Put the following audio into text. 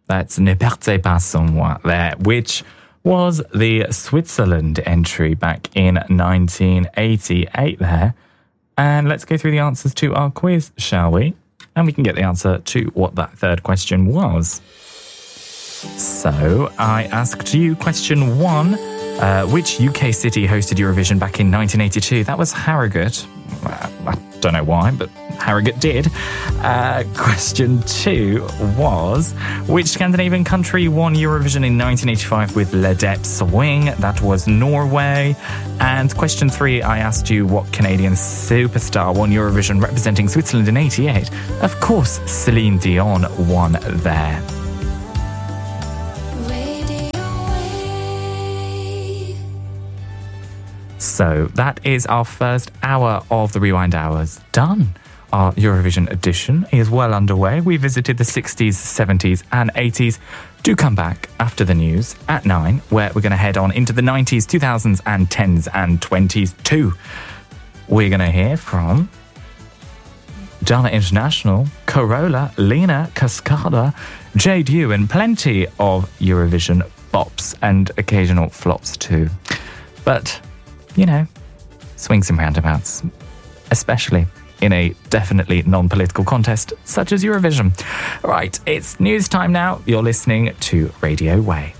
That's Ne partez pas sans moi there, which was the Switzerland entry back in 1988 there. And let's go through the answers to our quiz, shall we? And we can get the answer to what that third question was. So I asked you question 1, which UK city hosted Eurovision back in 1982? That was Harrogate. I don't know why, but Harrogate did. Question 2 was, which Scandinavian country won Eurovision in 1985 with Le Depp Swing? That was Norway. And question 3, I asked you what Canadian superstar won Eurovision representing Switzerland in 88. Of course, Celine Dion won there. So that is our first hour of the Rewind Hours done. Our Eurovision edition is well underway. We visited the 60s, 70s and 80s. Do come back after the news at 9, where we're going to head on into the 90s, 2000s and 10s and 20s too. We're going to hear from Dana International, Corolla, Lena, Cascada, Jade U, and plenty of Eurovision bops and occasional flops too. But you know, swings and roundabouts, especially in a definitely non-political contest such as Eurovision. Right, it's news time now. You're listening to Radio Way.